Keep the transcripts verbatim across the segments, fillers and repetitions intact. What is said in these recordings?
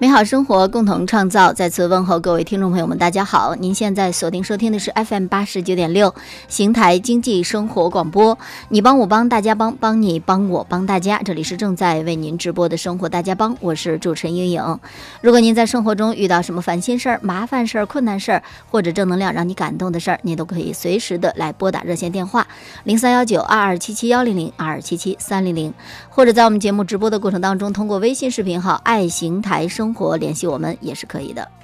美好生活，共同创造。再次问候各位听众朋友们，大家好！您现在锁定收听的是 F M 八十九点六邢台经济生活广播。你帮我帮大家帮，帮你帮我帮大家。这里是正在为您直播的生活大家帮，我是主持人英颖。如果您在生活中遇到什么烦心事儿、麻烦事儿、困难事儿，或者正能量让你感动的事儿，您都可以随时的来拨打热线电话零三幺九二二七七幺零零二二七七三零零，或者在我们节目直播的过程当中，通过微信视频号爱邢台生活联系我们也是可以的。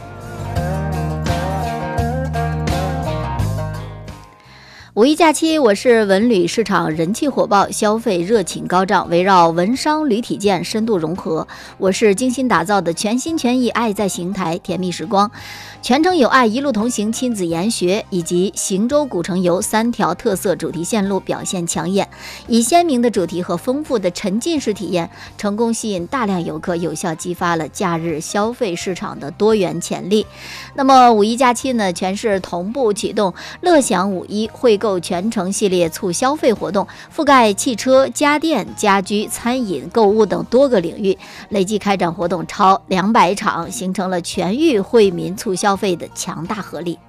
五一假期，我市文旅市场人气火爆，消费热情高涨，围绕文商旅体健深度融合，我市精心打造的全心全意爱在邢台甜蜜时光，全程有爱一路同行亲子研学以及行舟古城游三条特色主题线路表现抢眼，以鲜明的主题和丰富的沉浸式体验，成功吸引大量游客，有效激发了假日消费市场的多元潜力。那么五一假期呢，全市同步启动乐享五一惠购全程系列促消费活动，覆盖汽车、家电、家居、餐饮、购物等多个领域，累计开展活动超两百场，形成了全域惠民促消费的强大合力。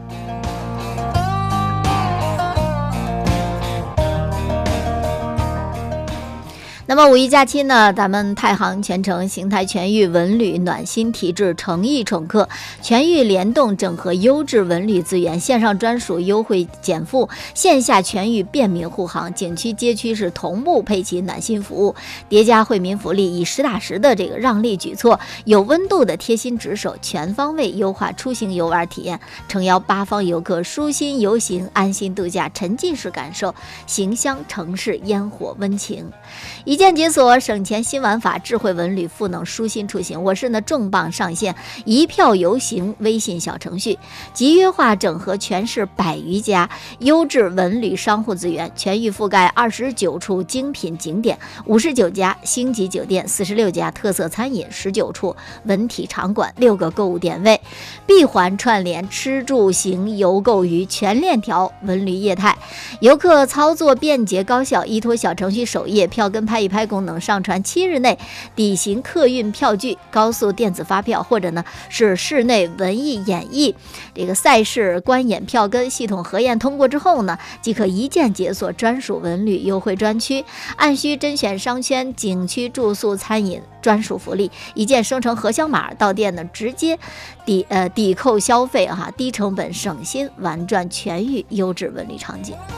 那么五一假期呢，咱们太行全程邢台全域文旅暖心提质，诚意宠客，全域联动整合优质文旅资源，线上专属优惠减负，线下全域便民护航，景区街区是同步配齐暖心服务，叠加惠民福利，以实打实的这个让利举措，有温度的贴心值守，全方位优化出行游玩体验，诚邀八方游客舒心游行，安心度假，沉浸式感受邢乡城市烟火温情。一键解锁省钱新玩法，智慧文旅赋能舒心出行。我是呢重磅上线一票游行微信小程序，集约化整合全市百余家优质文旅商户资源，全域覆盖二十九处精品景点，五十九家星级酒店，四十六家特色餐饮，十九处文体场馆，六个购物点位，闭环串联吃住行游购娱全链条文旅业态，游客操作便捷高效，依托小程序首页票根拍一拍功能，上传七日内抵行客运票据、高速电子发票，或者呢是室内文艺演艺这个赛事观演票根系统核验通过之后呢，即可一键解锁专属文旅优惠专区，按需甄选商圈、景区住宿、餐饮专属福利，一键生成核销码，到店呢直接抵呃抵扣消费哈、啊，低成本省心，玩转全域优质文旅场景。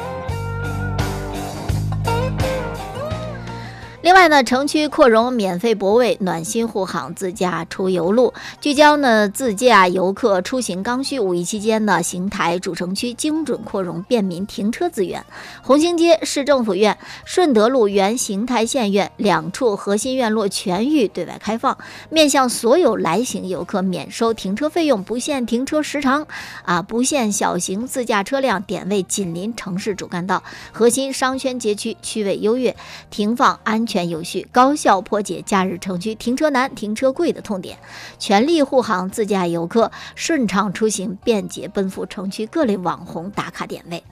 另外呢，城区扩容免费泊位，暖心护航自驾出游路，聚焦呢自驾游客出行刚需。五一期间呢，邢台主城区精准扩容便民停车资源，红星街市政府院、顺德路原邢台县院两处核心院落全域对外开放，面向所有来邢游客免收停车费用，不限停车时长啊，不限小型自驾车辆，点位紧邻城市主干道，核心商圈街区区位优越，停放安全全有序，高效破解假日城区停车难、停车贵的痛点，全力护航自驾游客顺畅出行，便捷奔赴城区各类网红打卡点位。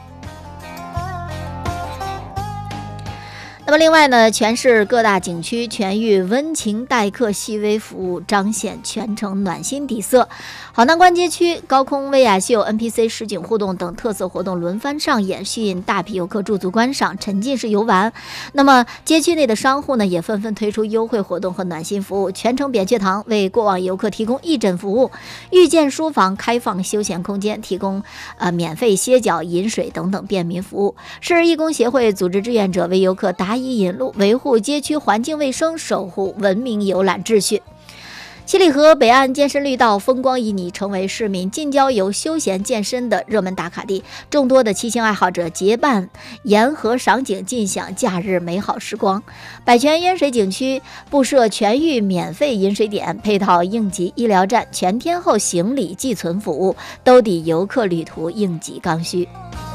那么另外呢，全市各大景区全域温情待客细微服务，彰显全程暖心底色。好南关街区高空威亚秀、N P C 实景互动等特色活动轮番上演，吸引大批游客驻足观赏，沉浸式游玩。那么街区内的商户呢，也纷纷推出优惠活动和暖心服务，全程扁鹊堂为过往游客提供义诊服务，遇见书房开放休闲空间，提供呃免费歇脚、饮水等等便民服务。市义工协会组织志愿者为游客答疑引路，维护街区环境卫生，守护文明游览秩序。七里河北岸健身绿道风光旖旎，成为市民近郊游休闲健身的热门打卡地，众多的骑行爱好者结伴沿河赏景，尽享假日美好时光。百泉淹水景区布设全域免费饮水点，配套应急医疗站，全天候行李寄存服务，兜底游客旅途应急刚需。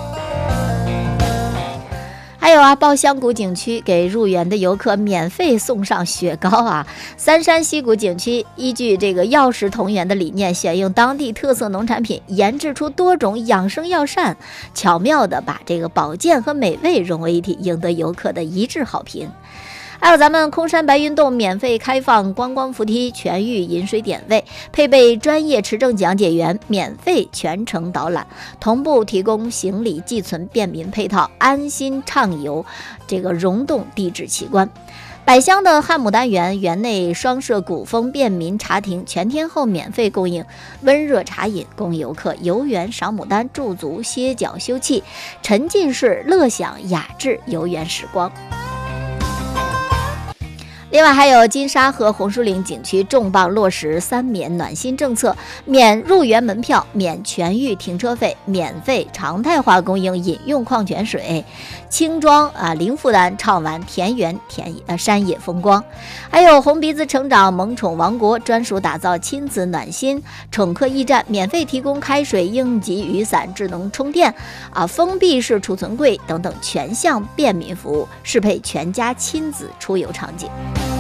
还有啊，抱香谷景区给入园的游客免费送上雪糕啊！三山溪谷景区依据这个药食同源的理念，选用当地特色农产品，研制出多种养生药膳，巧妙的把这个保健和美味融为一体，赢得游客的一致好评。 还有咱们空山白云洞免费开放观光扶梯、全域饮水点位，配备专业持证讲解员，免费全程导览，同步提供行李寄存便民配套，安心畅游这个溶洞地质奇观。百香的汉牡丹园园内双设古风便民茶亭，全天候免费供应温热茶饮，供游客游园赏牡丹、驻足歇脚休憩，沉浸式乐享雅致游园时光。另外还有金沙和红树岭景区重磅落实三免暖心政策，免入园门票，免全域停车费，免费常态化供应饮用矿泉水，轻装啊零负担畅玩田园田呃山野风光。还有红鼻子成长萌宠王国专属打造亲子暖心宠客驿站，免费提供开水、应急雨伞、智能充电啊封闭式储存柜等等全项便民服务，适配全家亲子出游场景。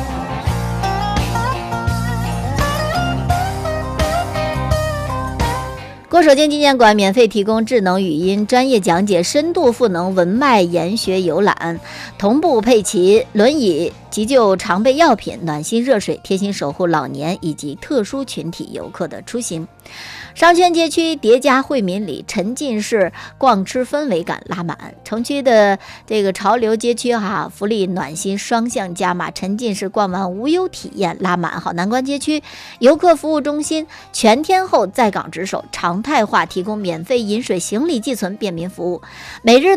郭守敬纪念馆免费提供智能语音专业讲解、深度赋能文脉研学游览，同步配齐轮椅、急救常备药品、暖心热水，贴心守护老年以及特殊群体游客的出行。商圈街区叠加惠民礼，沉浸式逛吃氛围感拉满。城区的这个潮流街区哈，福利暖心双向加码，沉浸式逛完无忧体验拉满。好，南关街区游客服务中心全天候在岗值守，常态化提供免费饮水、行李寄存便民服务，每日